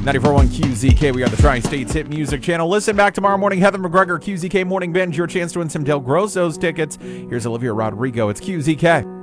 94.1 QZK, we are the Tri-States Hit Music Channel. Listen back tomorrow morning. Heather McGregor, QZK Morning Binge, your chance to win some Del Grosso's tickets. Here's Olivia Rodrigo. It's QZK.